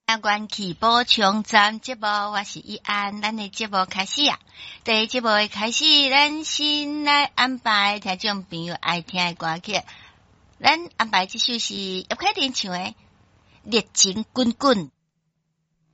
元气补充站节目，我是依安，咱的节目开始啊！第一节目的开始，咱先来安排听众朋友爱听的歌曲。咱安排这首是叶凯琳唱的《热情滚滚》。